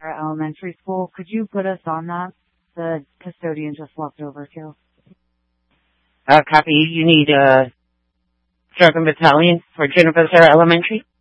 Elementary School. Could you put us on that? The custodian just walked over too. Copy. You need a Sergeant Battalion for Geneva Elementary?